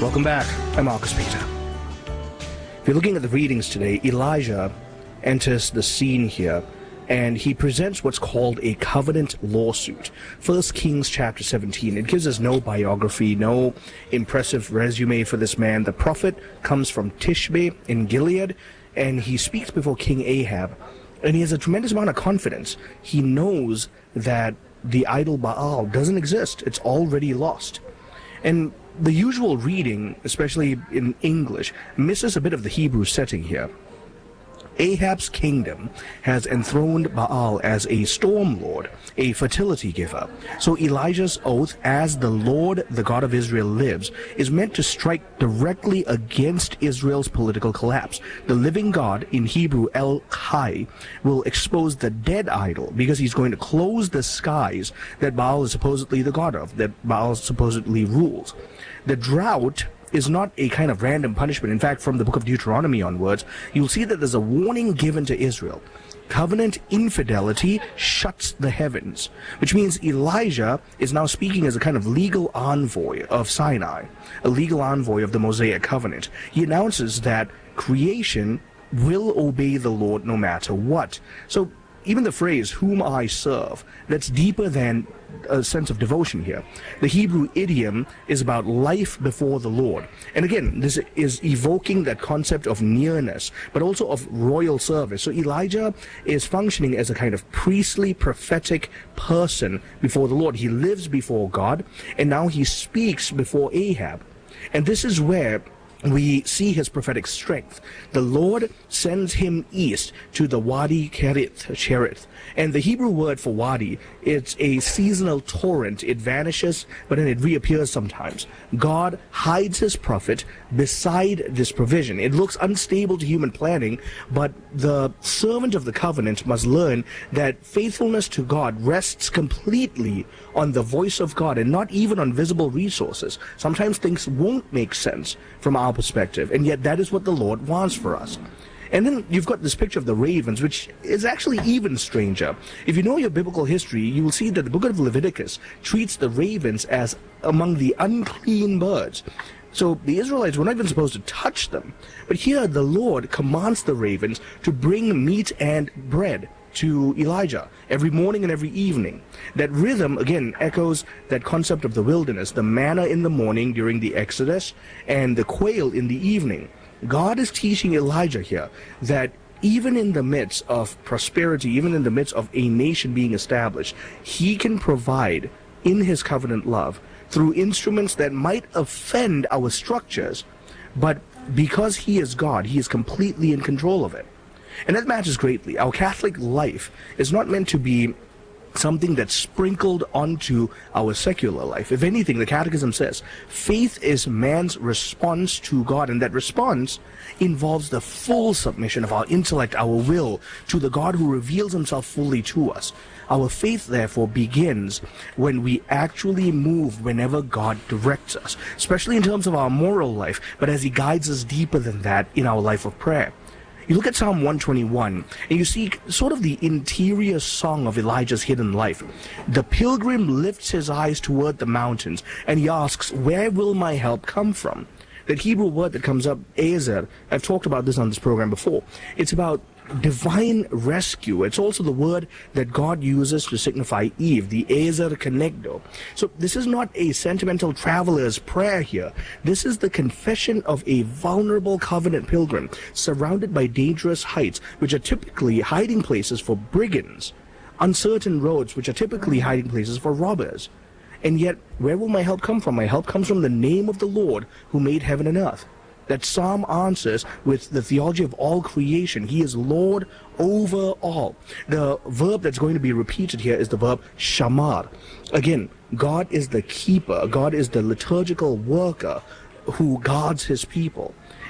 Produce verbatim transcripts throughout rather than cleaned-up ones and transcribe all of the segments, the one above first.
Welcome back. I'm Marcus Peter. If you're looking at the readings today, Elijah enters the scene here, and he presents what's called a covenant lawsuit. First Kings chapter seventeen. It gives us no biography, no impressive resume for this man. The prophet comes from Tishbe in Gilead, and he speaks before King Ahab, and he has a tremendous amount of confidence. He knows that the idol Baal doesn't exist. It's already lost. And the usual reading, especially in English, misses a bit of the Hebrew setting here. Ahab's kingdom has enthroned Baal as a storm lord, a fertility giver. So Elijah's oath, as the Lord, the God of Israel lives, is meant to strike directly against Israel's political collapse. The living God, in Hebrew El Chai, will expose the dead idol because he's going to close the skies that Baal is supposedly the god of, that Baal supposedly rules. The drought is not a kind of random punishment. In fact, from the book of Deuteronomy onwards, you'll see that there's a warning given to Israel. Covenant infidelity shuts the heavens, which means Elijah is now speaking as a kind of legal envoy of Sinai, a legal envoy of the Mosaic covenant. He announces that creation will obey the Lord no matter what. So even the phrase, whom I serve, that's deeper than a sense of devotion here. The Hebrew idiom is about life before the Lord. And again, this is evoking that concept of nearness, but also of royal service. So Elijah is functioning as a kind of priestly, prophetic person before the Lord. He lives before God, and now he speaks before Ahab. And this is where we see his prophetic strength. The Lord sends him east to the Wadi Kerith, Cherith. And the Hebrew word for wadi, it's a seasonal torrent. It vanishes, but then it reappears sometimes. God hides his prophet beside this provision. It looks unstable to human planning, but the servant of the covenant must learn that faithfulness to God rests completely on the voice of God and not even on visible resources. Sometimes things won't make sense from our perspective, and yet that is what the Lord wants for us. And then you've got this picture of the ravens, which is actually even stranger. If you know your biblical history, you will see that the book of Leviticus treats the ravens as among the unclean birds. So the Israelites were not even supposed to touch them. But here the Lord commands the ravens to bring meat and bread to Elijah every morning and every evening. That rhythm, again, echoes that concept of the wilderness, the manna in the morning during the Exodus and the quail in the evening. God is teaching Elijah here that even in the midst of prosperity, even in the midst of a nation being established, he can provide in his covenant love through instruments that might offend our structures, but because he is God, he is completely in control of it. And that matters greatly. Our Catholic life is not meant to be something that's sprinkled onto our secular life. If anything, the Catechism says faith is man's response to God, and that response involves the full submission of our intellect, our will, to the God who reveals himself fully to us. Our faith, therefore, begins when we actually move whenever God directs us, especially in terms of our moral life, but as he guides us deeper than that in our life of prayer. You look at Psalm one twenty-one, and you see sort of the interior song of Elijah's hidden life. The pilgrim lifts his eyes toward the mountains, and he asks, where will my help come from? That Hebrew word that comes up, ezer, I've talked about this on this program before. It's about divine rescue. It's also the word that God uses to signify Eve, the ezer kenegdo. So this is not a sentimental traveler's prayer here. This is the confession of a vulnerable covenant pilgrim surrounded by dangerous heights, which are typically hiding places for brigands, uncertain roads, which are typically hiding places for robbers. And yet, where will my help come from? My help comes from the name of the Lord who made heaven and earth. That psalm answers with the theology of all creation. He is Lord over all. The verb that's going to be repeated here is the verb shamar. Again, God is the keeper. God is the liturgical worker who guards his people.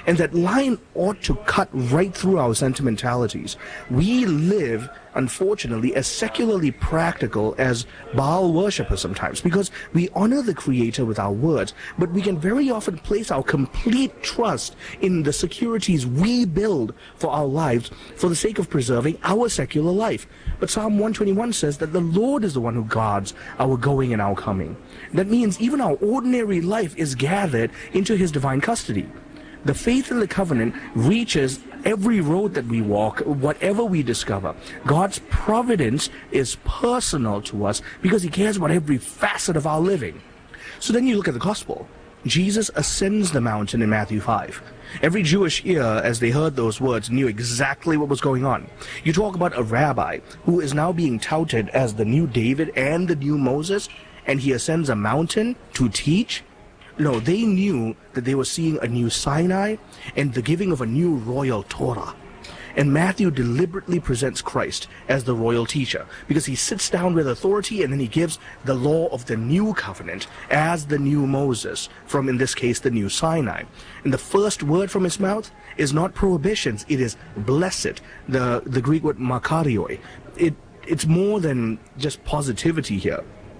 And that line ought to cut right through our sentimentalities. We live, unfortunately, as secularly practical as Baal worshippers sometimes, because we honor the Creator with our words, but we can very often place our complete trust in the securities we build for our lives for the sake of preserving our secular life. But Psalm one twenty-one says that the Lord is the one who guards our going and our coming. That means even our ordinary life is gathered into His divine custody. The faith in the covenant reaches every road that we walk, whatever we discover. God's providence is personal to us because He cares about every facet of our living. So then you look at the gospel. Jesus ascends the mountain in Matthew five. Every Jewish ear, as they heard those words, knew exactly what was going on. You talk about a rabbi who is now being touted as the new David and the new Moses, and he ascends a mountain to teach. No, they knew that they were seeing a new Sinai and the giving of a new royal Torah. And Matthew deliberately presents Christ as the royal teacher because he sits down with authority and then he gives the law of the new covenant as the new Moses, from, in this case, the new Sinai. And the first word from his mouth is not prohibitions, it is blessed, the, the Greek word makarioi. It, it's more than just positivity here.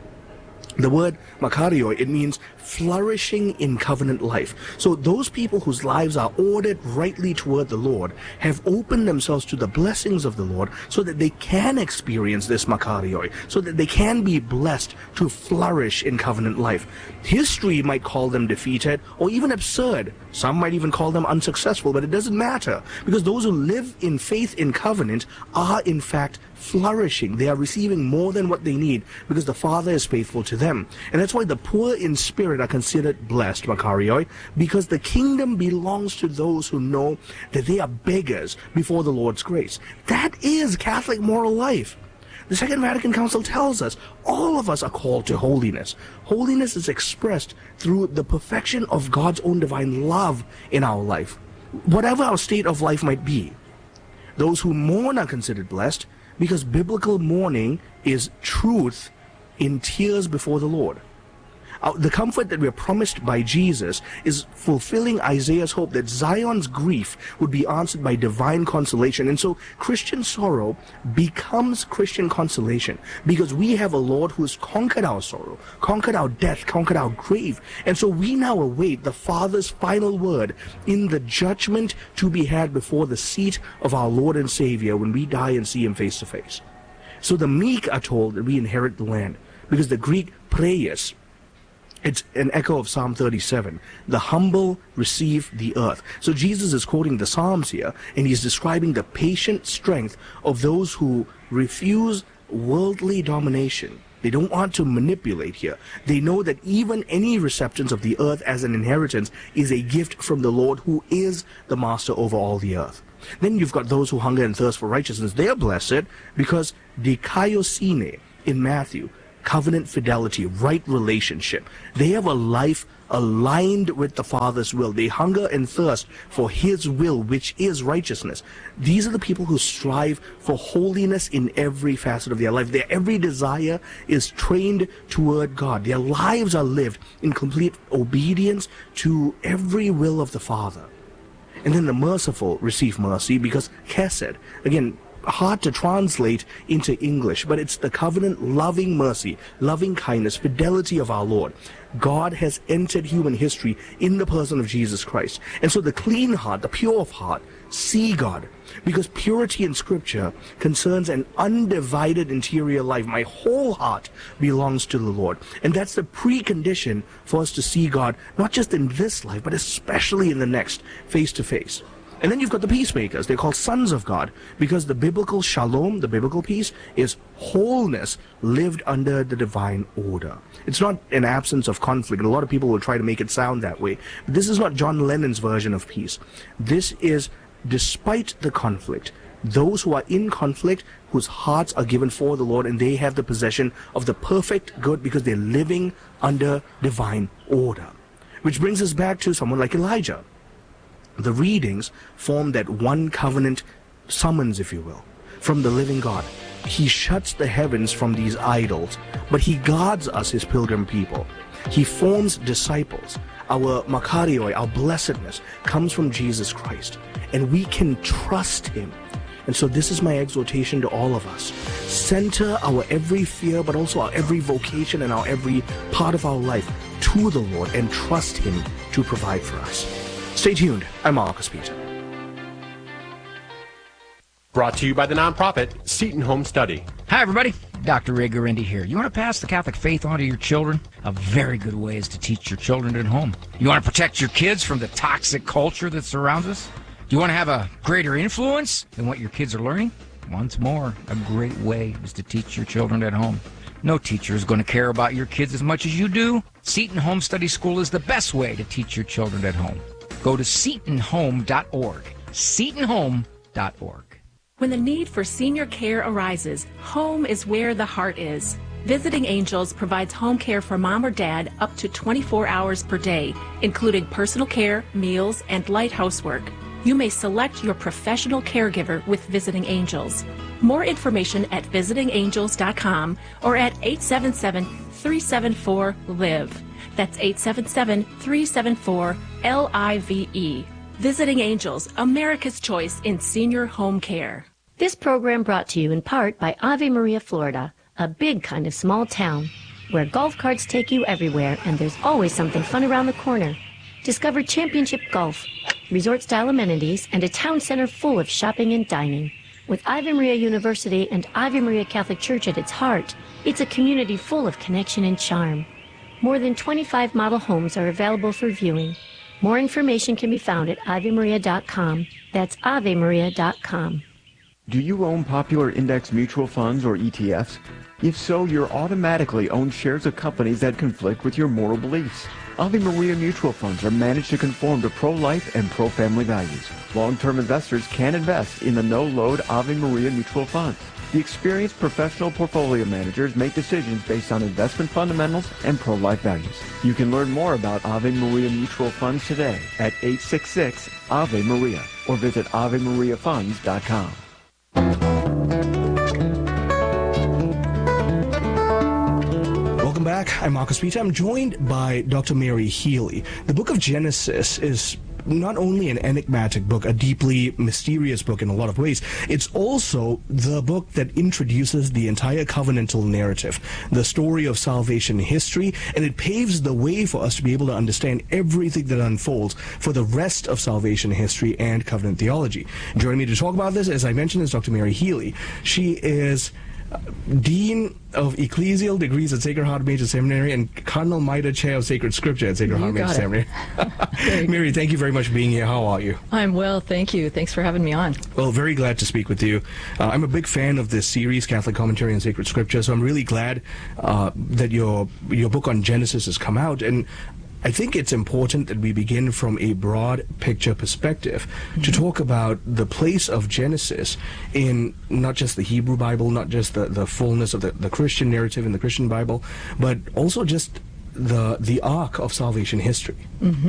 The word makarioi, it means flourishing in covenant life. So those people whose lives are ordered rightly toward the Lord have opened themselves to the blessings of the Lord so that they can experience this makarioi, so that they can be blessed to flourish in covenant life. History might call them defeated or even absurd. Some might even call them unsuccessful, but it doesn't matter because those who live in faith in covenant are in fact flourishing. They are receiving more than what they need because the Father is faithful to them. And that's why the poor in spirit are considered blessed, makarioi, because the kingdom belongs to those who know that they are beggars before the Lord's grace. That is Catholic moral life. The Second Vatican Council tells us all of us are called to holiness. Holiness is expressed through the perfection of God's own divine love in our life, whatever our state of life might be. Those who mourn are considered blessed because biblical mourning is truth in tears before the Lord. Uh, the comfort that we are promised by Jesus is fulfilling Isaiah's hope that Zion's grief would be answered by divine consolation. And so Christian sorrow becomes Christian consolation because we have a Lord who has conquered our sorrow, conquered our death, conquered our grave. And so we now await the Father's final word in the judgment to be had before the seat of our Lord and Savior when we die and see Him face to face. So the meek are told that we inherit the land because the Greek praeus, it's an echo of Psalm thirty-seven. The humble receive the earth. So Jesus is quoting the Psalms here, and he's describing the patient strength of those who refuse worldly domination. They don't want to manipulate here. They know that even any receptance of the earth as an inheritance is a gift from the Lord who is the master over all the earth. Then you've got those who hunger and thirst for righteousness. They are blessed because dikaiosine in Matthew, covenant fidelity, right relationship. They have a life aligned with the Father's will. They hunger and thirst for His will, which is righteousness. These are the people who strive for holiness in every facet of their life. Their every desire is trained toward God. Their lives are lived in complete obedience to every will of the Father. And then the merciful receive mercy because chesed, again, hard to translate into English, but it's the covenant loving mercy, loving kindness, fidelity of our Lord. God has entered human history in the person of Jesus Christ. And so the clean heart, the pure of heart, see God. Because purity in Scripture concerns an undivided interior life. My whole heart belongs to the Lord. And that's the precondition for us to see God, not just in this life, but especially in the next, face to face. And then you've got the peacemakers. They're called sons of God because the biblical shalom, the biblical peace, is wholeness lived under the divine order. It's not an absence of conflict. And a lot of people will try to make it sound that way. But this is not John Lennon's version of peace. This is, despite the conflict, those who are in conflict, whose hearts are given for the Lord, and they have the possession of the perfect good because they're living under divine order. Which brings us back to someone like Elijah. The readings form that one covenant summons, if you will, from the living God. He shuts the heavens from these idols, but He guards us, His pilgrim people. He forms disciples our makarioi, our blessedness, comes from Jesus Christ, and we can trust him. And so this is my exhortation to all of us. Center our every fear, but also our every vocation and our every part of our life to the Lord and trust him to provide for us. Stay tuned. I'm Marcus Peter. Brought to you by the nonprofit Seton Home Study. Hi, everybody. Doctor Ray Guarendi here. You want to pass the Catholic faith on to your children? A very good way is to teach your children at home. You want to protect your kids from the toxic culture that surrounds us? Do you want to have a greater influence than what your kids are learning? Once more, a great way is to teach your children at home. No teacher is going to care about your kids as much as you do. Seton Home Study School is the best way to teach your children at home. Go to seton home dot org. seton home dot org. When the need for senior care arises, home is where the heart is. Visiting Angels provides home care for mom or dad up to twenty-four hours per day, including personal care, meals, and light housework. You may select your professional caregiver with Visiting Angels. More information at visiting angels dot com or at eight seven seven, three seven four, L I V E. That's eight seven seven, three seven four, L I V E. Visiting Angels, America's choice in senior home care. This program brought to you in part by Ave Maria, Florida, a big kind of small town where golf carts take you everywhere and there's always something fun around the corner. Discover championship golf, resort-style amenities, and a town center full of shopping and dining. With Ave Maria University and Ave Maria Catholic Church at its heart, it's a community full of connection and charm. More than twenty-five model homes are available for viewing. More information can be found at ave maria dot com. That's ave maria dot com. Do you own popular index mutual funds or E T Fs? If so, you're automatically own shares of companies that conflict with your moral beliefs. Ave Maria mutual funds are managed to conform to pro-life and pro-family values. Long-term investors can invest in the no-load Ave Maria mutual funds. The experienced professional portfolio managers make decisions based on investment fundamentals and pro-life values. You can learn more about Ave Maria mutual funds today at eight six six, A V E Maria or visit ave maria funds dot com. Welcome back. I'm Marcus Peter. I'm joined by Doctor Mary Healy. The book of Genesis is not only an enigmatic book, a deeply mysterious book in a lot of ways, it's also the book that introduces the entire covenantal narrative, the story of salvation history, and it paves the way for us to be able to understand everything that unfolds for the rest of salvation history and covenant theology. Joining me to talk about this, as I mentioned, is Doctor Mary Healy. She is Dean of Ecclesial Degrees at Sacred Heart Major Seminary and Cardinal Mitre Chair of Sacred Scripture at Sacred Heart Major Seminary. Mary, thank you very much for being here. How are you? I'm well, thank you. Thanks for having me on. Well, very glad to speak with you. Uh, I'm a big fan of this series, Catholic Commentary on Sacred Scripture, so I'm really glad uh, that your your book on Genesis has come out. And I think it's important that we begin from a broad picture perspective mm-hmm. to talk about the place of Genesis in not just the Hebrew Bible, not just the, the fullness of the, the Christian narrative in the Christian Bible, but also just the the arc of salvation history. Mm-hmm.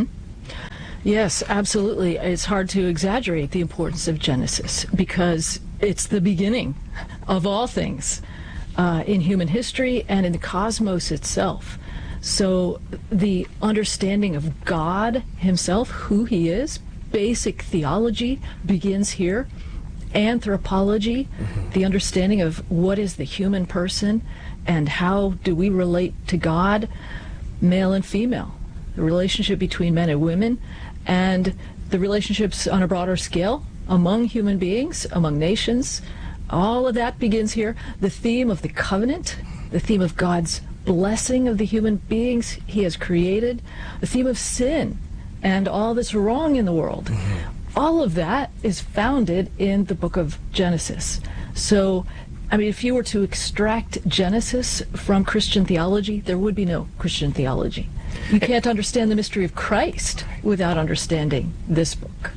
Yes, absolutely. It's hard to exaggerate the importance of Genesis because it's the beginning of all things uh, in human history and in the cosmos itself. So the understanding of God himself, who he is, basic theology begins here. Anthropology, mm-hmm. the understanding of what is the human person and how do we relate to God, male and female, the relationship between men and women, and the relationships on a broader scale among human beings, among nations. All of that begins here. The theme of the covenant, the theme of God's blessing of the human beings he has created, the theme of sin and all that's wrong in the world. Mm-hmm. All of that is founded in the book of Genesis. So, I mean, if you were to extract Genesis from Christian theology, there would be no Christian theology. You can't understand the mystery of Christ without understanding this book.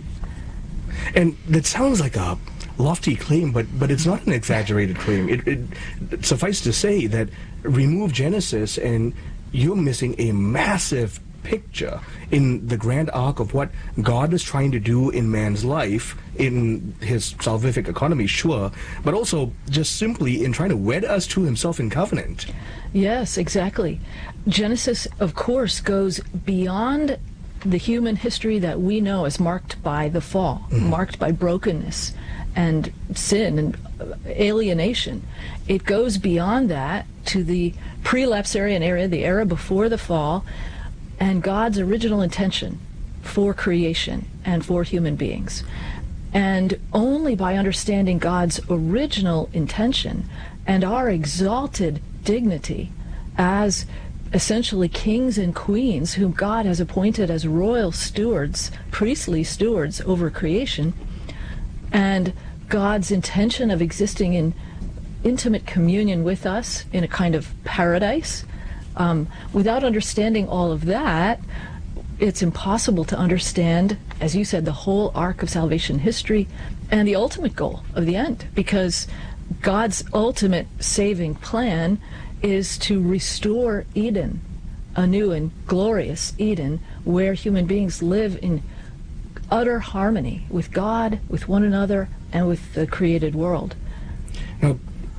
And that sounds like a lofty claim, but but it's not an exaggerated claim. It, it suffice to say that remove Genesis and you're missing a massive picture in the grand arc of what God is trying to do in man's life, in his salvific economy, sure, but also just simply in trying to wed us to himself in covenant. Yes, exactly. Genesis, of course, goes beyond the human history that we know is marked by the fall, mm-hmm. marked by brokenness and sin and alienation. It goes beyond that to the pre-lapsarian era, the era before the fall, and God's original intention for creation and for human beings. And only by understanding God's original intention and our exalted dignity as essentially kings and queens whom God has appointed as royal stewards, priestly stewards over creation, and God's intention of existing in intimate communion with us in a kind of paradise. Um, without understanding all of that, it's impossible to understand, as you said, the whole arc of salvation history and the ultimate goal of the end, because God's ultimate saving plan is to restore Eden, a new and glorious Eden, where human beings live in utter harmony with God, with one another, and with the created world. Now,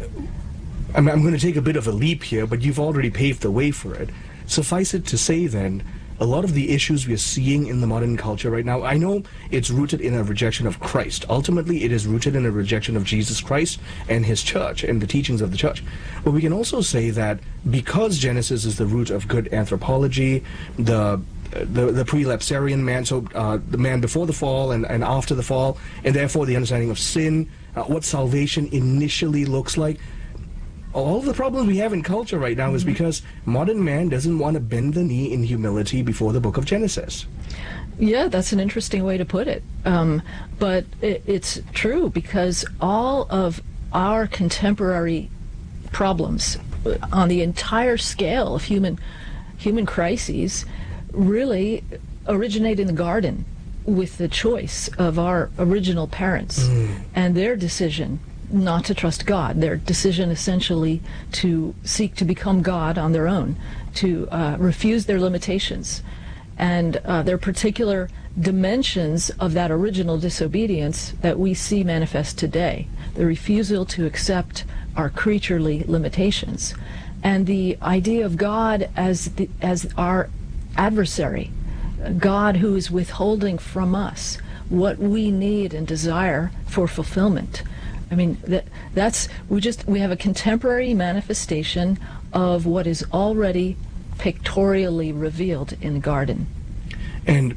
I'm, I'm going to take a bit of a leap here, but you've already paved the way for it. Suffice it to say, then, a lot of the issues we're seeing in the modern culture right now, I know it's rooted in a rejection of Christ. Ultimately, it is rooted in a rejection of Jesus Christ and his church and the teachings of the church. But we can also say that because Genesis is the root of good anthropology, the the, the pre-lapsarian man, so uh, the man before the fall and, and after the fall, and therefore the understanding of sin, uh, what salvation initially looks like, all of the problems we have in culture right now is because modern man doesn't want to bend the knee in humility before the book of Genesis. Yeah, that's an interesting way to put it. Um, but it, it's true, because all of our contemporary problems on the entire scale of human human crises really originate in the garden with the choice of our original parents mm. and their decision not to trust God, their decision essentially to seek to become God on their own, to uh, refuse their limitations. And uh, there are particular dimensions of that original disobedience that we see manifest today. The refusal to accept our creaturely limitations. And the idea of God as, the, as our adversary, God who is withholding from us what we need and desire for fulfillment. I mean, that that's we just we have a contemporary manifestation of what is already pictorially revealed in the garden. And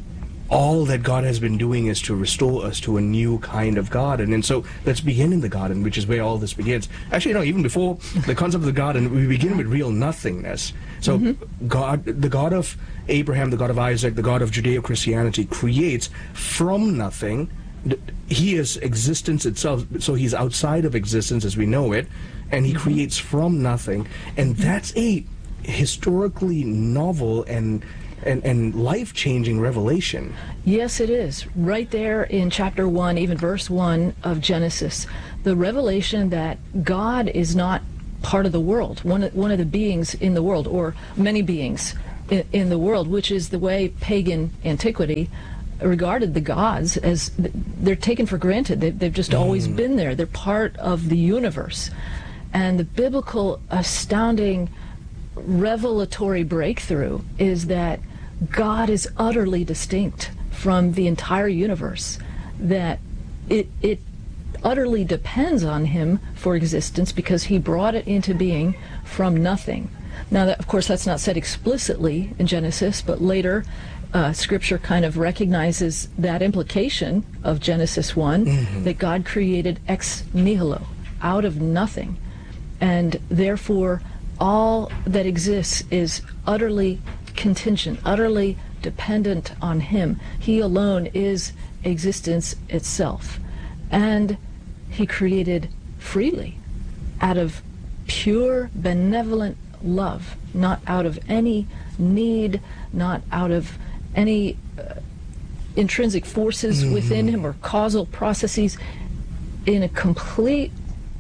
all that God has been doing is to restore us to a new kind of garden. And so let's begin in the garden, which is where all this begins. Actually, no, even before the concept of the garden, we begin with real nothingness. So mm-hmm. God, the God of Abraham, the God of Isaac, the God of Judeo-Christianity creates from nothing. He is existence itself, so he's outside of existence as we know it, and he mm-hmm. creates from nothing. And that's a historically novel and and, and life-changing revelation. Yes, it is. Right there in chapter one, even verse one of Genesis, the revelation that God is not part of the world, one of, one of the beings in the world, or many beings in, in the world, which is the way pagan antiquity regarded the gods, as they're taken for granted. They, they've just mm. always been there. They're part of the universe. And the biblical astounding revelatory breakthrough is that God is utterly distinct from the entire universe, that it, it utterly depends on him for existence because he brought it into being from nothing. Now, that, of course, that's not said explicitly in Genesis, but later uh, Scripture kind of recognizes that implication of Genesis one, mm-hmm. that God created ex nihilo, out of nothing, and therefore all that exists is utterly contingent, utterly dependent on him. He alone is existence itself. And he created freely, out of pure benevolent love, not out of any need, not out of any uh, intrinsic forces mm-hmm. within him or causal processes. In a complete,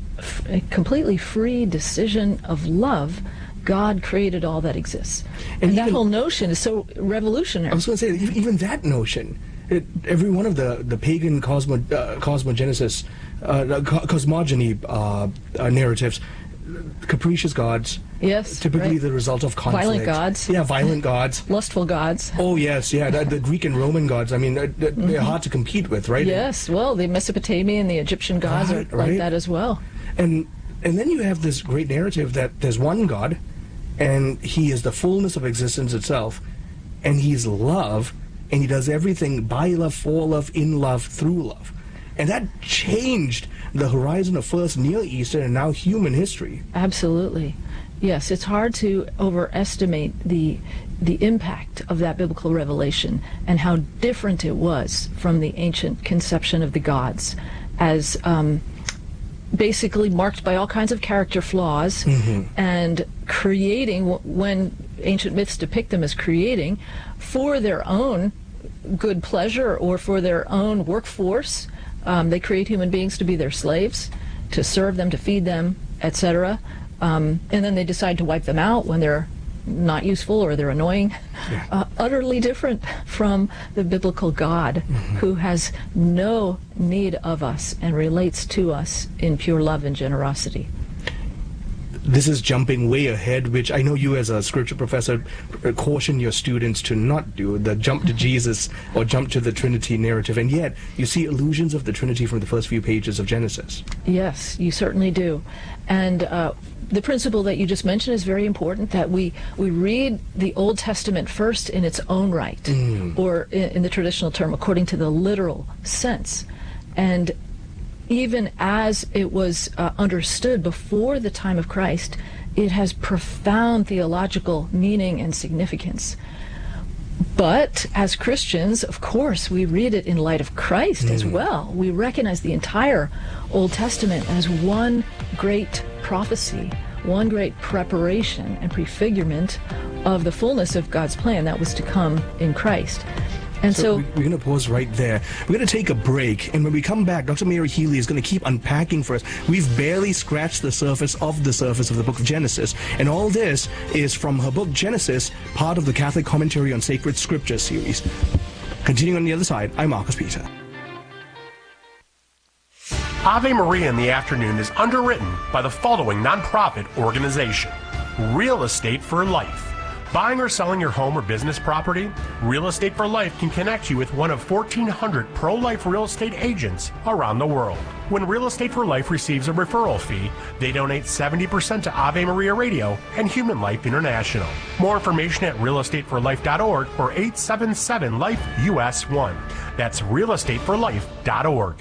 a completely free decision of love, God created all that exists. And, and even, that whole notion is so revolutionary. I was going to say, even that notion, it, every one of the, the pagan cosmo, uh, cosmogenesis, uh, co- cosmogony uh, uh, narratives, capricious gods. Yes, Typically right. the result of conflict. Violent gods. Yeah, violent gods. Lustful gods. Oh, yes, yeah. The, the Greek and Roman gods, I mean, they're, they're mm-hmm. hard to compete with, right? Yes, well, the Mesopotamian and the Egyptian gods right, are like right. that as well. And and then you have this great narrative that there's one God, and he is the fullness of existence itself, and he's love, and he does everything by love, for love, in love, through love. And that changed the horizon of first Near Eastern and now human history. Absolutely. Yes, it's hard to overestimate the the impact of that biblical revelation and how different it was from the ancient conception of the gods, as um, basically marked by all kinds of character flaws mm-hmm. and creating, when ancient myths depict them as creating, for their own good pleasure or for their own workforce. Um, they create human beings to be their slaves, to serve them, to feed them, et cetera. Um, and then they decide to wipe them out when they're not useful or they're annoying. Yeah. Uh, utterly different from the biblical God mm-hmm. who has no need of us and relates to us in pure love and generosity. This is jumping way ahead, which I know you as a scripture professor caution your students to not do, the jump to Jesus or jump to the Trinity narrative, and yet you see allusions of the Trinity from the first few pages of Genesis. Yes, you certainly do. And uh, the principle that you just mentioned is very important, that we, we read the Old Testament first in its own right, mm. or in, in the traditional term, according to the literal sense. And even as it was uh, understood before the time of Christ, it has profound theological meaning and significance. But as Christians, of course, we read it in light of Christ mm. as well. We recognize the entire Old Testament as one great prophecy, one great preparation and prefigurement of the fullness of God's plan that was to come in Christ. And so, so we're going to pause right there. We're going to take a break, and when we come back, Doctor Mary Healy is going to keep unpacking for us. We've barely scratched the surface of the surface of the book of Genesis, and all this is from her book Genesis, part of the Catholic Commentary on Sacred Scripture series. Continuing on the other side, I'm Marcus Peter. Ave Maria in the Afternoon is underwritten by the following nonprofit organization: Real Estate for Life. Buying or selling your home or business property? Real Estate for Life can connect you with one of fourteen hundred pro-life real estate agents around the world. When Real Estate for Life receives a referral fee, they donate seventy percent to Ave Maria Radio and Human Life International. More information at real estate for life dot org or eight seven seven life U S one. That's real estate for life dot org.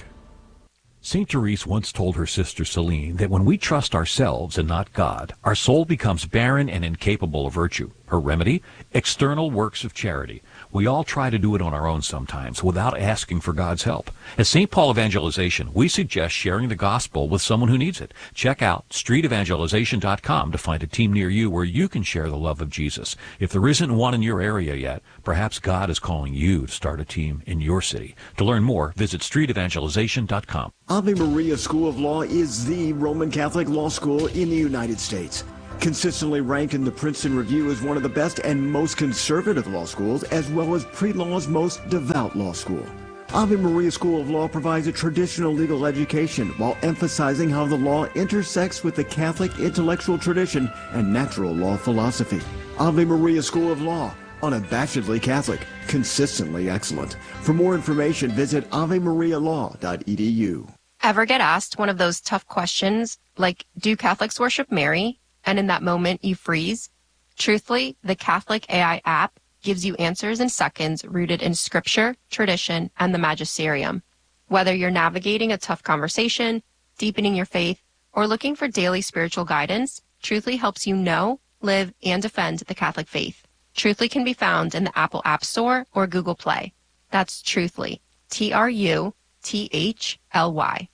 Saint Therese once told her sister Celine that when we trust ourselves and not God, our soul becomes barren and incapable of virtue. Her remedy? External works of charity. We all try to do it on our own sometimes without asking for God's help. At Saint Paul Evangelization, we suggest sharing the gospel with someone who needs it. Check out street evangelization dot com to find a team near you where you can share the love of Jesus. If there isn't one in your area yet, perhaps God is calling you to start a team in your city. To learn more, visit street evangelization dot com. Ave Maria School of Law is the Roman Catholic law school in the United States. Consistently ranked in the Princeton Review as one of the best and most conservative law schools, as well as pre-law's most devout law school. Ave Maria School of Law provides a traditional legal education while emphasizing how the law intersects with the Catholic intellectual tradition and natural law philosophy. Ave Maria School of Law, unabashedly Catholic, consistently excellent. For more information, visit ave maria law dot e d u. Ever get asked one of those tough questions like, do Catholics worship Mary? And in that moment you freeze? Truthfully, the Catholic A I app gives you answers in seconds rooted in scripture, tradition, and the magisterium. Whether you're navigating a tough conversation, deepening your faith, or looking for daily spiritual guidance, Truthfully helps you know, live, and defend the Catholic faith. Truthfully can be found in the Apple App Store or Google Play. That's Truthfully, T R U T H L Y.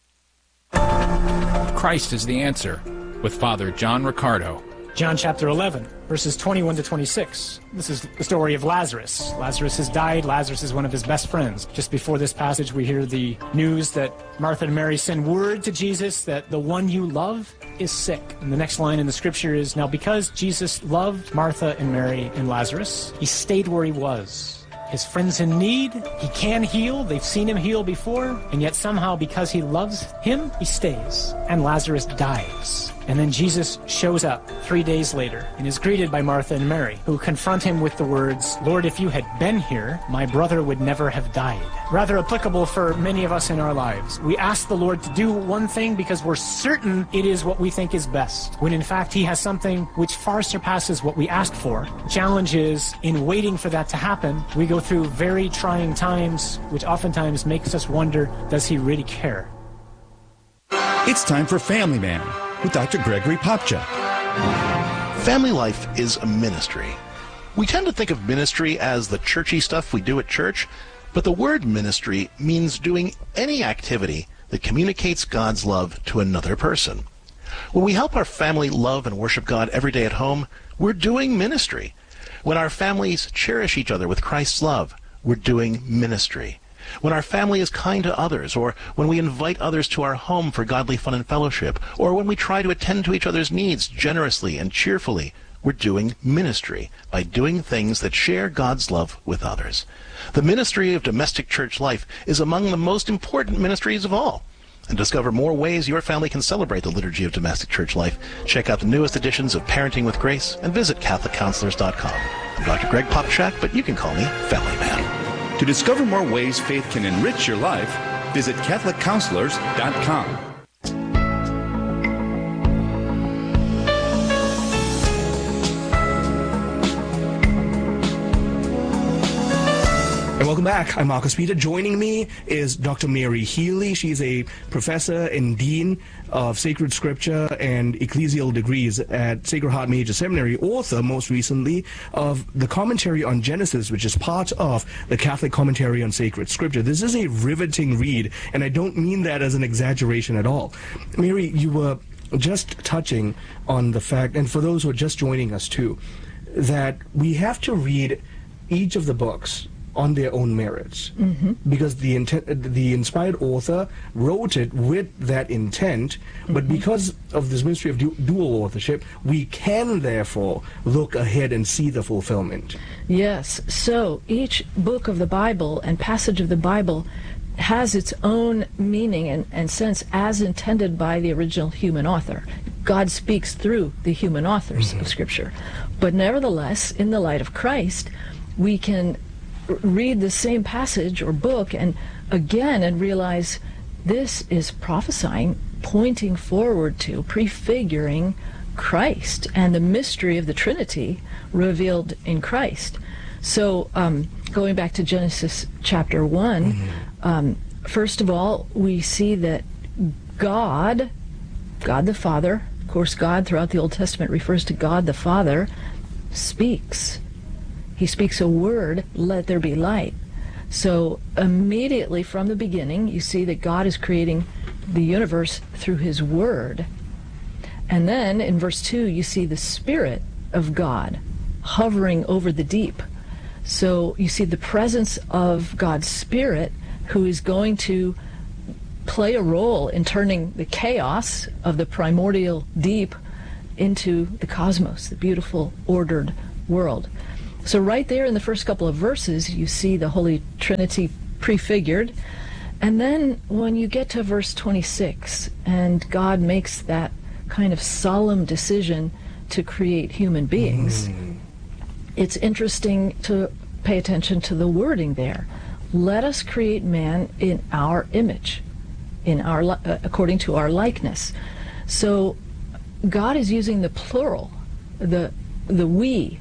Christ is the answer, with Father John Riccardo. John chapter eleven, verses twenty-one to twenty-six. This is the story of Lazarus. Lazarus has died. Lazarus is one of his best friends. Just before this passage, we hear the news that Martha and Mary send word to Jesus that the one you love is sick. And the next line in the scripture is, now because Jesus loved Martha and Mary and Lazarus, he stayed where he was. His friend's in need, he can heal, they've seen him heal before, and yet somehow because he loves him, he stays, and Lazarus dies. And then Jesus shows up three days later and is greeted by Martha and Mary, who confront him with the words, "Lord, if you had been here, my brother would never have died." Rather applicable for many of us in our lives. We ask the Lord to do one thing because we're certain it is what we think is best, when in fact he has something which far surpasses what we ask for. The challenge is, in waiting for that to happen, we go through very trying times, which oftentimes makes us wonder, does he really care? It's time for Family Man with Doctor Gregory Popcak. Family life is a ministry. We tend to think of ministry as the churchy stuff we do at church, but the word ministry means doing any activity that communicates God's love to another person. When we help our family love and worship God every day at home, we're doing ministry. When our families cherish each other with Christ's love, we're doing ministry. When our family is kind to others, or when we invite others to our home for godly fun and fellowship, or when we try to attend to each other's needs generously and cheerfully, we're doing ministry by doing things that share God's love with others. The ministry of domestic church life is among the most important ministries of all. And to discover more ways your family can celebrate the liturgy of domestic church life, check out the newest editions of Parenting with Grace and visit Catholic Counselors dot com. I'm Doctor Greg Popcak, but you can call me Family Man. To discover more ways faith can enrich your life, visit Catholic Counselors dot com. And welcome back. I'm Marcus Peter. Joining me is Doctor Mary Healy. She's a professor and dean of sacred scripture and ecclesial degrees at Sacred Heart Major Seminary, author most recently of the commentary on Genesis, which is part of the Catholic commentary on sacred scripture. This is a riveting read, and I don't mean that as an exaggeration at all. Mary, you were just touching on the fact, and for those who are just joining us too, that we have to read each of the books on their own merits, mm-hmm. because the intent, the inspired author wrote it with that intent, but mm-hmm. because of this mystery of du dual authorship, we can therefore look ahead and see the fulfillment. Yes, so each book of the Bible and passage of the Bible has its own meaning and, and sense as intended by the original human author. God speaks through the human authors mm-hmm. of Scripture. But nevertheless, in the light of Christ, we can read the same passage or book and again and realize this is prophesying, pointing forward to, prefiguring Christ and the mystery of the Trinity revealed in Christ. So um, going back to Genesis chapter one, mm-hmm. um, first of all, we see that God, God the Father, of course God throughout the Old Testament refers to God the Father, speaks. He speaks a word, let there be light. So immediately from the beginning, you see that God is creating the universe through his word. And then in verse two, you see the Spirit of God hovering over the deep. So you see the presence of God's Spirit, who is going to play a role in turning the chaos of the primordial deep into the cosmos, the beautiful, ordered world. So right there in the first couple of verses, you see the Holy Trinity prefigured. And then when you get to verse twenty-six, and God makes that kind of solemn decision to create human beings, mm. it's interesting to pay attention to the wording there. Let us create man in our image, in our uh, according to our likeness. So God is using the plural, the the we.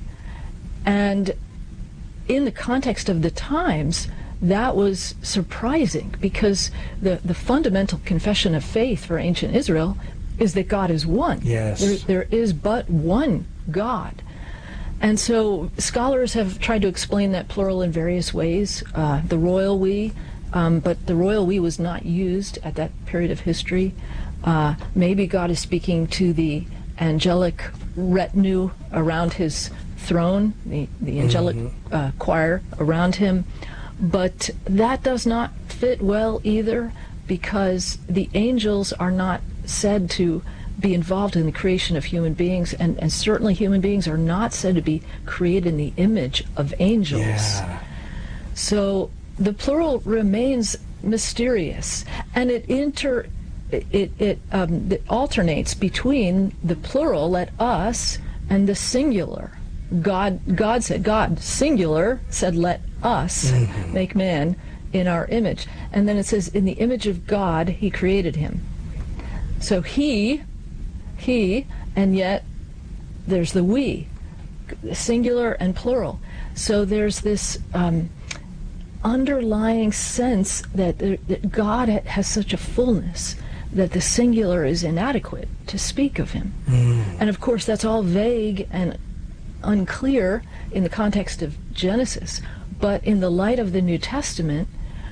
And in the context of the times, that was surprising because the, the fundamental confession of faith for ancient Israel is that God is one. Yes. There, there is but one God. And so scholars have tried to explain that plural in various ways. Uh, the royal we, um, but the royal we was not used at that period of history. Uh, maybe God is speaking to the angelic retinue around his throne, the, the angelic mm-hmm. uh, choir around him, but that does not fit well either because the angels are not said to be involved in the creation of human beings, and, and certainly human beings are not said to be created in the image of angels. Yeah. So the plural remains mysterious, and it inter it, it, um, it alternates between the plural, let us, and the singular. God, God said, God, singular, said, let us mm-hmm. make man in our image. And then it says, in the image of God, he created him. So he, he, and yet there's the we, singular and plural. So there's this um, underlying sense that, that God has such a fullness that the singular is inadequate to speak of him. Mm. And of course, that's all vague and unclear in the context of Genesis, but in the light of the New Testament,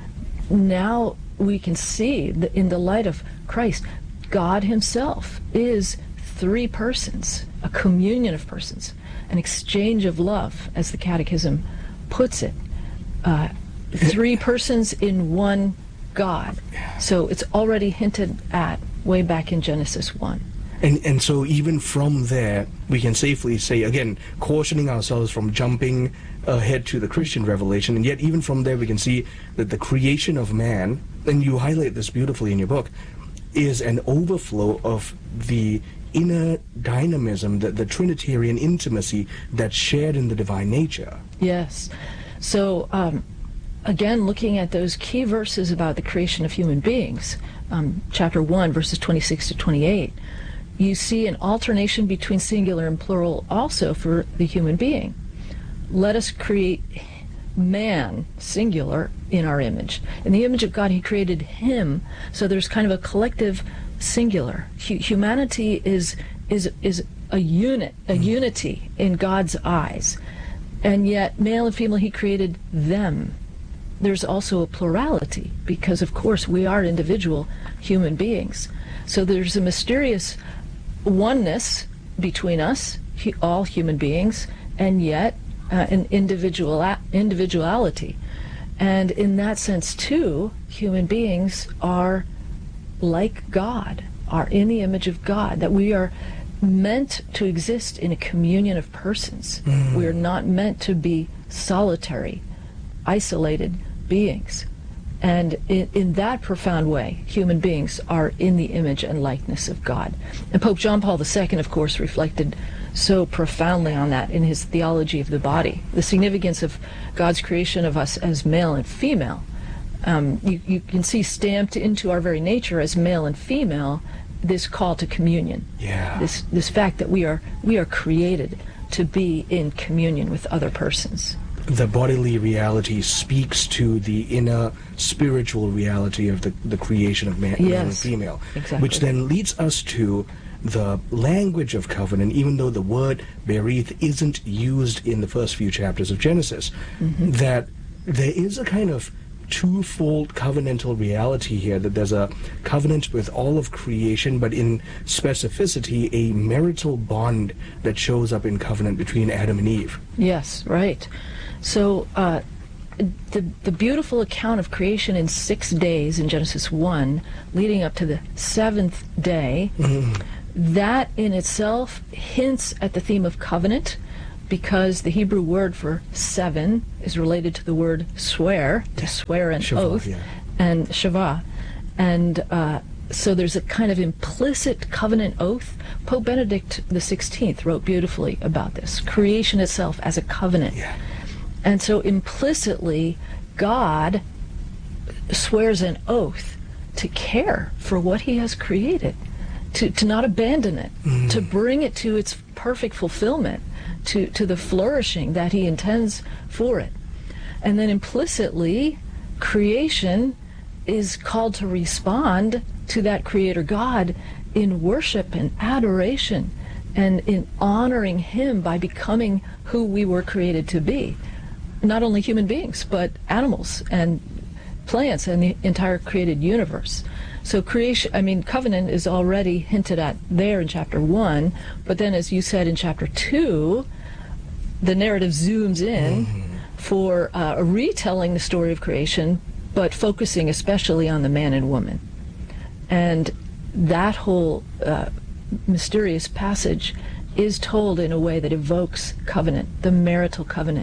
now we can see that in the light of Christ, God himself is three persons, a communion of persons, an exchange of love, as the Catechism puts it. Uh, three persons in one God. So it's already hinted at way back in Genesis one. And and so even from there, we can safely say, again, cautioning ourselves from jumping ahead to the Christian revelation, and yet even from there we can see that the creation of man, and you highlight this beautifully in your book, is an overflow of the inner dynamism, the, the Trinitarian intimacy that's shared in the divine nature. Yes. So, um, again, looking at those key verses about the creation of human beings, um, chapter one, verses twenty-six to twenty-eight, you see an alternation between singular and plural also for the human being. Let us create man, singular, in our image. In the image of God, he created him. So there's kind of a collective singular. H- humanity is is is a unit, a mm. unity in God's eyes. And yet, male and female, he created them. There's also a plurality, because of course we are individual human beings. So there's a mysterious oneness between us, he, all human beings, and yet uh, an individual individuality. And in that sense too, human beings are like God, are in the image of God, that we are meant to exist in a communion of persons. Mm. We are not meant to be solitary, isolated beings. And in, in that profound way, human beings are in the image and likeness of God. And Pope John Paul the Second, of course, reflected so profoundly on that in his Theology of the Body, the significance of God's creation of us as male and female. Um, you, you can see stamped into our very nature as male and female this call to communion. Yeah. This this fact that we are we are created to be in communion with other persons. The bodily reality speaks to the inner spiritual reality of the, the creation of man, yes, male and female, exactly. Which then leads us to the language of covenant, even though the word berith isn't used in the first few chapters of Genesis, mm-hmm. that there is a kind of twofold covenantal reality here, that there's a covenant with all of creation, but in specificity a marital bond that shows up in covenant between Adam and Eve. Yes, right. So uh, the, the beautiful account of creation in six days in Genesis one, leading up to the seventh day, mm. that in itself hints at the theme of covenant, because the Hebrew word for seven is related to the word swear, to swear an Shavah, oath, yeah. and Shavah. And uh, so there's a kind of implicit covenant oath. Pope Benedict the sixteenth wrote beautifully about this, creation itself as a covenant. Yeah. And so implicitly, God swears an oath to care for what he has created, to, to not abandon it, mm. to bring it to its perfect fulfillment, to, to the flourishing that he intends for it. And then implicitly, creation is called to respond to that Creator God in worship and adoration, and in honoring him by becoming who we were created to be. Not only human beings, but animals and plants and the entire created universe. So creation, I mean, covenant is already hinted at there in chapter one, but then as you said in chapter two, the narrative zooms in mm-hmm. for uh, retelling the story of creation, but focusing especially on the man and woman. And that whole uh, mysterious passage is told in a way that evokes covenant, the marital covenant.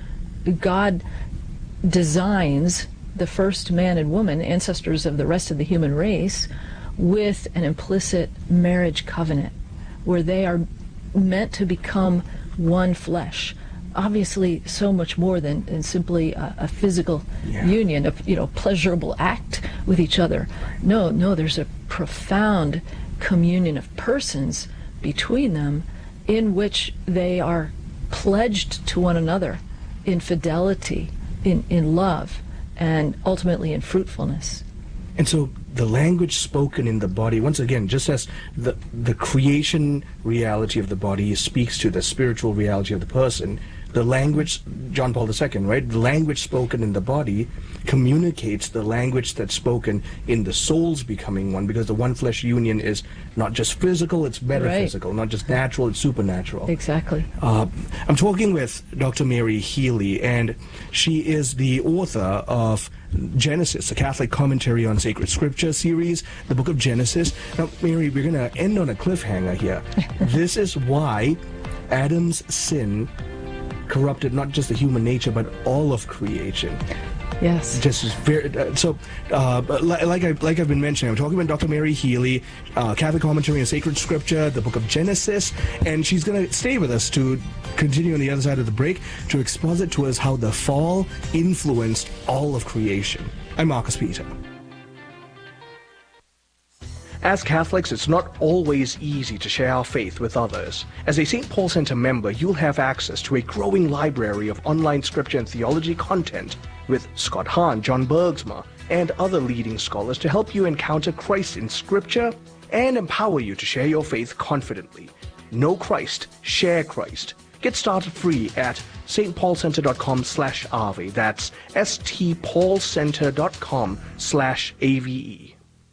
God designs the first man and woman, ancestors of the rest of the human race, with an implicit marriage covenant where they are meant to become one flesh. Obviously, so much more than, than simply a, a physical yeah. union, a you know pleasurable act with each other. No, no, there's a profound communion of persons between them in which they are pledged to one another in fidelity, in, in love, and ultimately in fruitfulness. And so the language spoken in the body, once again, just as the the creation reality of the body speaks to the spiritual reality of the person, the language, John Paul the Second, right? The language spoken in the body communicates the language that's spoken in the soul's becoming one, because the one flesh union is not just physical, it's metaphysical, right. Not just natural, it's supernatural. Exactly. Uh, I'm talking with Doctor Mary Healy, and she is the author of Genesis, a Catholic commentary on sacred scripture series, the book of Genesis. Now, Mary, we're going to end on a cliffhanger here. This is why Adam's sin corrupted not just the human nature, but all of creation. Yes. Just is very, uh, so, uh, like, I, like I've been mentioning, I'm talking about Doctor Mary Healy, uh, Catholic commentary on sacred scripture, the book of Genesis, and she's going to stay with us to continue on the other side of the break to exposit to us how the fall influenced all of creation. I'm Marcus Peter. As Catholics, it's not always easy to share our faith with others. As a Saint Paul Center member, you'll have access to a growing library of online scripture and theology content with Scott Hahn, John Bergsma, and other leading scholars to help you encounter Christ in scripture and empower you to share your faith confidently. Know Christ, share Christ. Get started free at stpaulcenter.com slash Ave. That's stpaulcenter.com slash AVE.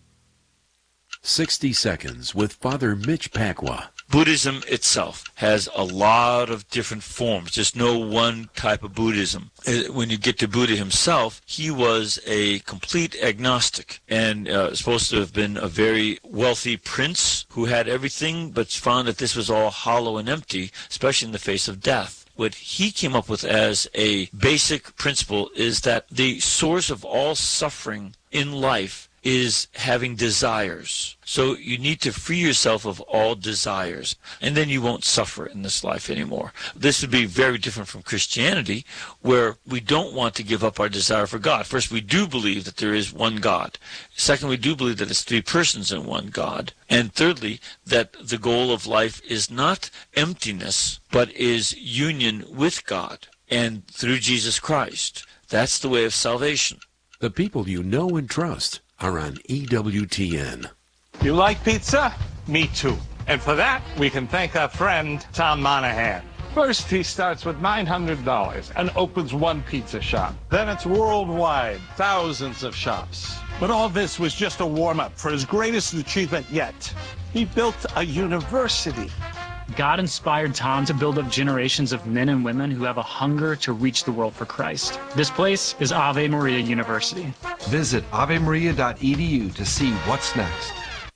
sixty Seconds with Father Mitch Pacwa. Buddhism itself has a lot of different forms. There's no one type of Buddhism. When you get to Buddha himself, he was a complete agnostic and uh, supposed to have been a very wealthy prince who had everything, but found that this was all hollow and empty, especially in the face of death. What he came up with as a basic principle is that the source of all suffering in life is having desires. So you need to free yourself of all desires, and then you won't suffer in this life anymore. This would be very different from Christianity, where we don't want to give up our desire for God. First, we do believe that there is one God. Second, we do believe that it's three persons in one God. And thirdly, that the goal of life is not emptiness, but is union with God and through Jesus Christ. That's the way of salvation. The people you know and trust are on E W T N. You like pizza? Me too. And for that, we can thank our friend, Tom Monahan. First, he starts with nine hundred dollars and opens one pizza shop. Then it's worldwide, thousands of shops. But all this was just a warm-up for his greatest achievement yet. He built a university. God inspired Tom to build up generations of men and women who have a hunger to reach the world for Christ. This place is Ave Maria University. Visit ave maria dot e d u to see what's next.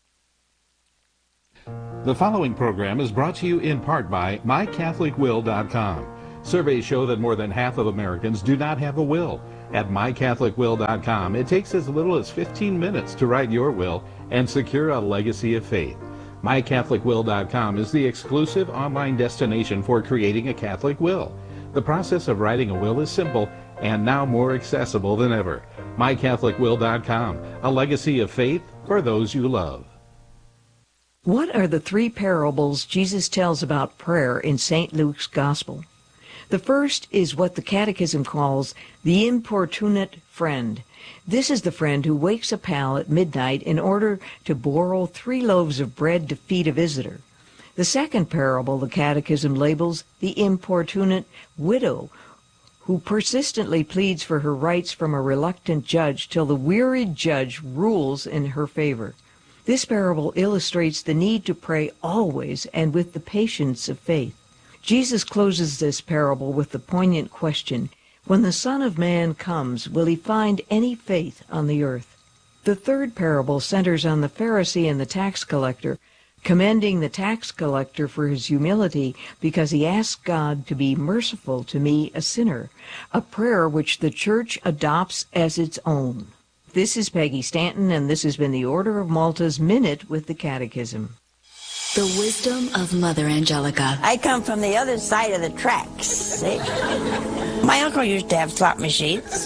The following program is brought to you in part by my catholic will dot com. Surveys show that more than half of Americans do not have a will. At my catholic will dot com, it takes as little as fifteen minutes to write your will and secure a legacy of faith. my catholic will dot com is the exclusive online destination for creating a Catholic will. The process of writing a will is simple and now more accessible than ever. my catholic will dot com, a legacy of faith for those you love. What are the three parables Jesus tells about prayer in Saint Luke's Gospel? The first is what the Catechism calls the importunate friend. This is the friend who wakes a pal at midnight in order to borrow three loaves of bread to feed a visitor. The second parable the Catechism labels the importunate widow, who persistently pleads for her rights from a reluctant judge till the wearied judge rules in her favor. This parable illustrates the need to pray always and with the patience of faith. Jesus closes this parable with the poignant question, when the Son of Man comes, will he find any faith on the earth? The third parable centers on the Pharisee and the tax collector, commending the tax collector for his humility because he asked God to be merciful to me, a sinner, a prayer which the Church adopts as its own. This is Peggy Stanton, and this has been the Order of Malta's Minute with the Catechism. The wisdom of Mother Angelica. I come from the other side of the tracks, see? My uncle used to have slot machines.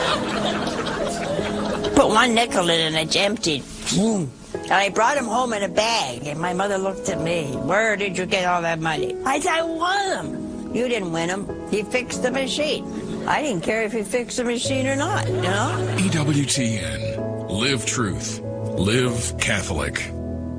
Put one nickel in and it's empty. And I brought him home in a bag, and my mother looked at me. Where did you get all that money? I said, I won them. You didn't win them. He fixed the machine. I didn't care if he fixed the machine or not, you know? E W T N. Live truth. Live Catholic.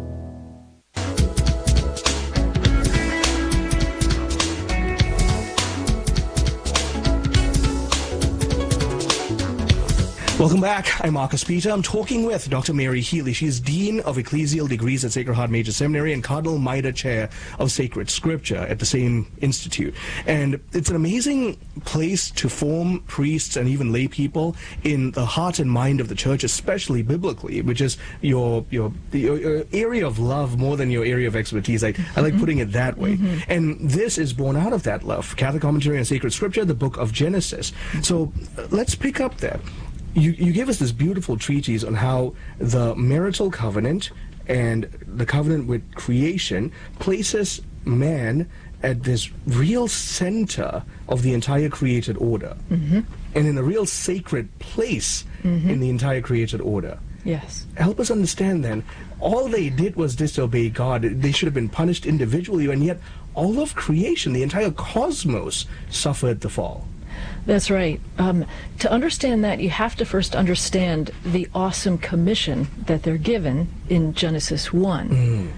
Welcome back. I'm Marcus Peter. I'm talking with Doctor Mary Healy. She is Dean of Ecclesial Degrees at Sacred Heart Major Seminary and Cardinal Maida Chair of Sacred Scripture at the same institute. And it's an amazing place to form priests and even lay people in the heart and mind of the church, especially biblically, which is your your, your, your area of love more than your area of expertise. I, I like putting it that way. Mm-hmm. And this is born out of that love. Catholic Commentary on Sacred Scripture, the book of Genesis. So uh, let's pick up there. You, you gave us this beautiful treatise on how the marital covenant and the covenant with creation places man at this real center of the entire created order, mm-hmm. and in a real sacred place mm-hmm. in the entire created order. Yes. Help us understand then, all they did was disobey God. They should have been punished individually, and yet all of creation, the entire cosmos, suffered the fall. That's right. Um, to understand that, you have to first understand the awesome commission that they're given in Genesis one. Mm.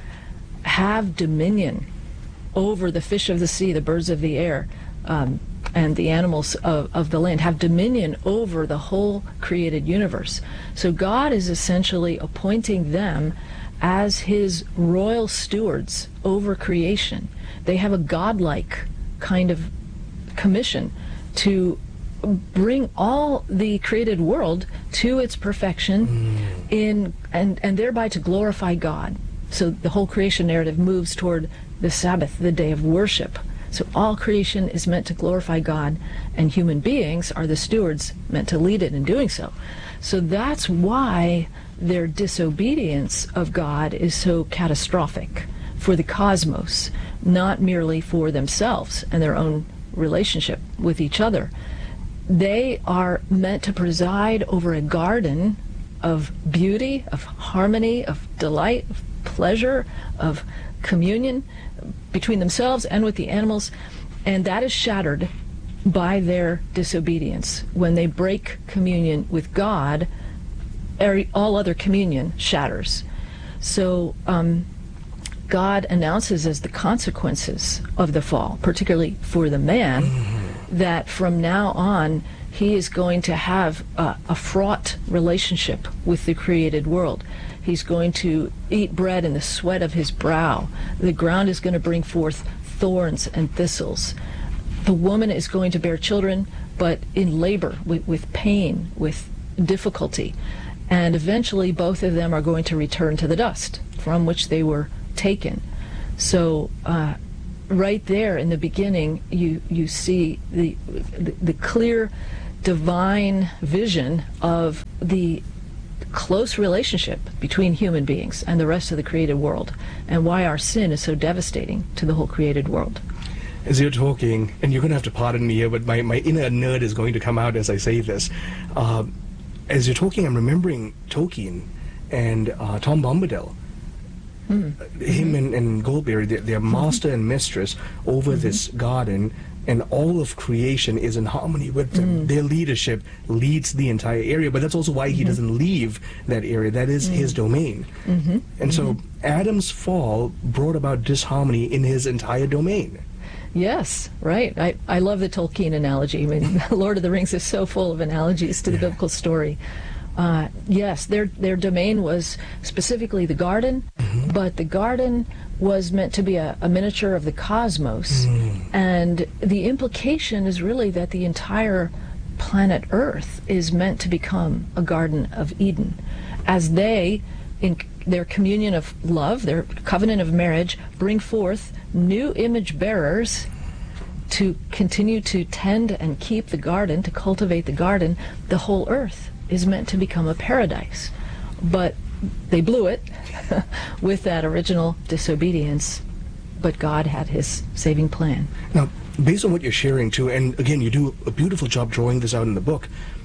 Have dominion over the fish of the sea, the birds of the air, um, and the animals of, of the land. Have dominion over the whole created universe. So God is essentially appointing them as his royal stewards over creation. They have a godlike kind of commission to bring all the created world to its perfection mm. in and and thereby to glorify God. So the whole creation narrative moves toward the Sabbath, the day of worship. So all creation is meant to glorify God, and human beings are the stewards meant to lead it in doing so. So that's why their disobedience of God is so catastrophic for the cosmos, not merely for themselves and their own relationship with each other. They are meant to preside over a garden of beauty, of harmony, of delight, of pleasure, of communion between themselves and with the animals, and that is shattered by their disobedience. When they break communion with God, all other communion shatters. So um, God announces as the consequences of the fall, particularly for the man, mm-hmm. that from now on he is going to have a, a fraught relationship with the created world. He's going to eat bread in the sweat of his brow. The ground is going to bring forth thorns and thistles. The woman is going to bear children, but in labor, with, with pain, with difficulty. And eventually both of them are going to return to the dust from which they were taken. So uh, right there in the beginning, you you see the, the the clear divine vision of the close relationship between human beings and the rest of the created world, and why our sin is so devastating to the whole created world. As you're talking, and you're going to have to pardon me here, but my, my inner nerd is going to come out as I say this. Uh, as you're talking, I'm remembering Tolkien and uh, Tom Bombadil. Mm. Him and, and Goldberry, they're, they're master and mistress over mm-hmm. this garden, and all of creation is in harmony with them. Mm. Their leadership leads the entire area, but that's also why he mm-hmm. doesn't leave that area. That is mm. his domain. Mm-hmm. And so mm-hmm. Adam's fall brought about disharmony in his entire domain. Yes, right. I, I love the Tolkien analogy. I mean, Lord of the Rings is so full of analogies to the yeah. biblical story. Uh, yes, their their domain was specifically the garden, mm-hmm. but the garden was meant to be a, a miniature of the cosmos, mm. and the implication is really that the entire planet Earth is meant to become a Garden of Eden, as they, in their communion of love, their covenant of marriage, bring forth new image bearers to continue to tend and keep the garden, to cultivate the garden, the whole earth is meant to become a paradise. But they blew it with that original disobedience, but God had his saving plan. Now, based on what you're sharing too, and again, you do a beautiful job drawing this out in the book,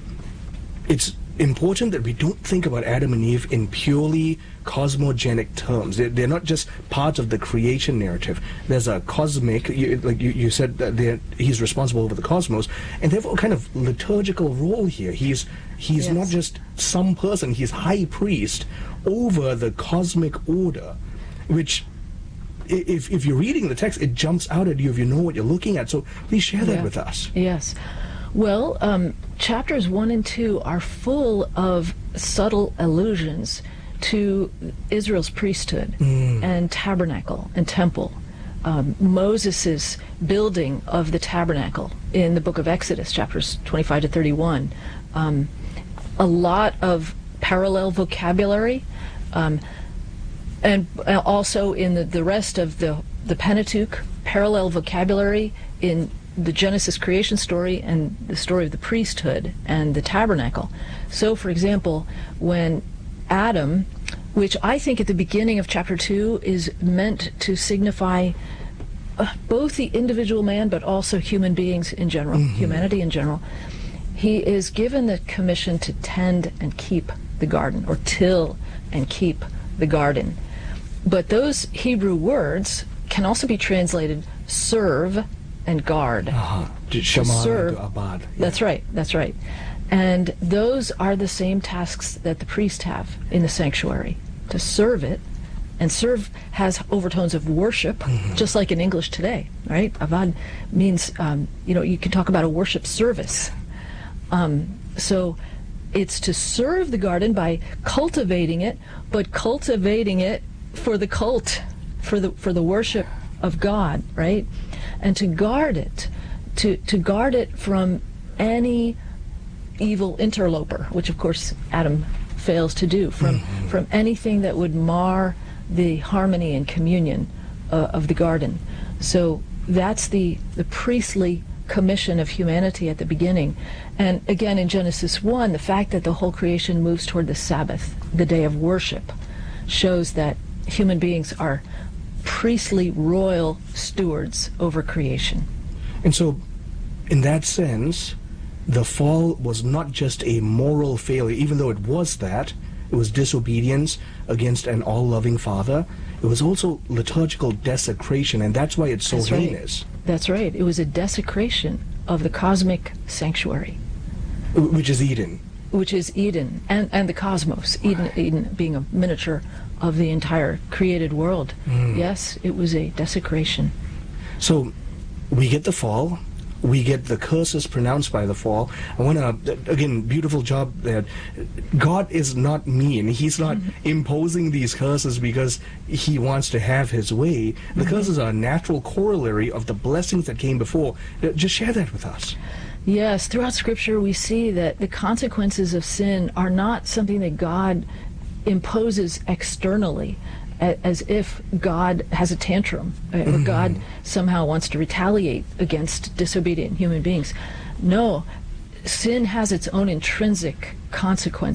it's important that we don't think about Adam and Eve in purely cosmogenic terms. They're, they're not just part of the creation narrative. There's a cosmic, you, like you, you said, that he's responsible over the cosmos, and they have a kind of liturgical role here. He's he's Yes. not just some person, he's high priest over the cosmic order, which, i- if, if you're reading the text, it jumps out at you if you know what you're looking at. So please share that Yeah. with us. Yes. Well, um, chapters one and two are full of subtle allusions to Israel's priesthood Mm. and tabernacle and temple. Um, Moses' building of the tabernacle in the book of Exodus, chapters twenty-five to thirty-one. Um, a lot of parallel vocabulary, um, and also in the, the rest of the, the Pentateuch, parallel vocabulary in the Genesis creation story and the story of the priesthood and the tabernacle. So, for example, when Adam, which I think at the beginning of chapter two is meant to signify uh, both the individual man but also human beings in general, Mhm. humanity in general, he is given the commission to tend and keep the garden, or till and keep the garden. But those Hebrew words can also be translated serve and guard. Uh-huh. To Shema serve. and abad. That's right, that's right. And those are the same tasks that the priest have in the sanctuary, to serve it. And serve has overtones of worship, Mm-hmm. just like in English today, right? Avad means, um, you know, you can talk about a worship service. Um, so it's to serve the garden by cultivating it, but cultivating it for the cult, for the for the worship of God, right? And to guard it, to to guard it from any evil interloper, which of course Adam fails to do, from Mhm. from anything that would mar the harmony and communion uh, of the garden. So that's the the priestly commission of humanity at the beginning. And again in Genesis one, the fact that the whole creation moves toward the Sabbath, the day of worship, shows that human beings are priestly royal stewards over creation. And so, in that sense, the fall was not just a moral failure, even though it was that. It was disobedience against an all-loving Father. It was also liturgical desecration, and that's why it's so That's right. heinous. That's right. It was a desecration of the cosmic sanctuary, Wh- Which is Eden. which is Eden and, and the cosmos. Eden, Eden being a miniature of the entire created world. Mm. Yes, it was a desecration. So, we get the fall. We get the curses pronounced by the fall. I want to, again, beautiful job there. God is not mean. He's not imposing these curses because he wants to have his way. The curses are a natural corollary of the blessings that came before. Uh, Just share that with us. Yes, throughout Scripture we see that the consequences of sin are not something that God imposes externally, a- as if God has a tantrum, uh, or God somehow wants to retaliate against disobedient human beings. No, sin has its own intrinsic consequences.